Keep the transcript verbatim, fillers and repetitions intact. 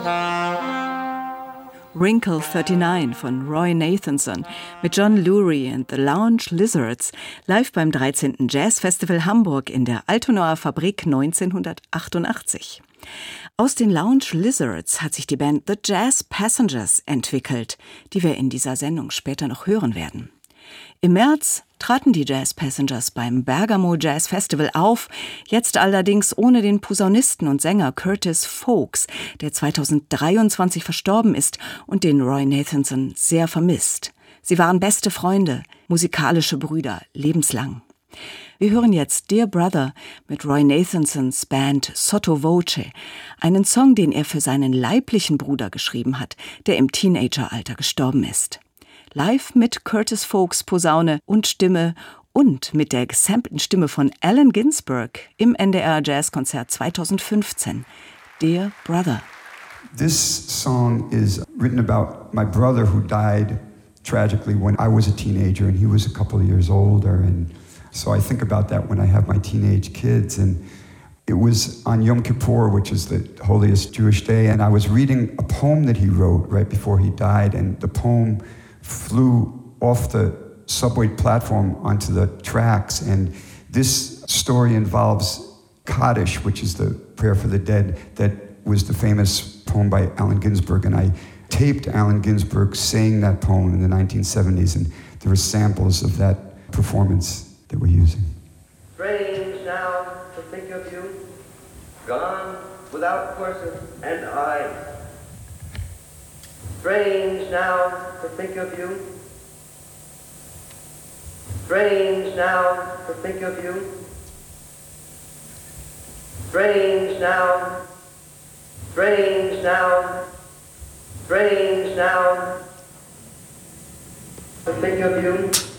Wrinkle neunundvierzig von Roy Nathanson mit John Lurie and the Lounge Lizards live beim dreizehnten Jazzfestival Hamburg in der Altonaer Fabrik neunzehnhundertachtundachtzig. Aus den Lounge Lizards hat sich die Band The Jazz Passengers entwickelt, die wir in dieser Sendung später noch hören werden. Im März traten die Jazz Passengers beim Bergamo Jazz Festival auf, jetzt allerdings ohne den Posaunisten und Sänger Curtis Foulkes, der zweitausenddreiundzwanzig verstorben ist und den Roy Nathanson sehr vermisst. Sie waren beste Freunde, musikalische Brüder, lebenslang. Wir hören jetzt Dear Brother mit Roy Nathansons Band Sotto Voce, einen Song, den er für seinen leiblichen Bruder geschrieben hat, der im Teenageralter gestorben ist. Live mit Curtis Foulkes Posaune und Stimme und mit der gesampelten Stimme von Allen Ginsberg im N D R Jazzkonzert zweitausendfünfzehn. Dear Brother. This song is written about my brother who died tragically when I was a teenager and he was a couple of years older, and so I think about that when I have my teenage kids. And it was on Yom Kippur, which is the holiest Jewish day, and I was reading a poem that he wrote right before he died, and the poem flew off the subway platform onto the tracks. And this story involves Kaddish, which is the prayer for the dead, that was the famous poem by Allen Ginsberg. And I taped Allen Ginsberg saying that poem in the nineteen seventies, and there were samples of that performance that we're using. Strange now to think of you, gone without person and eyes. Strange now to think of you. Strange now to think of you. Strange now. Strange now. Strange now to think of you.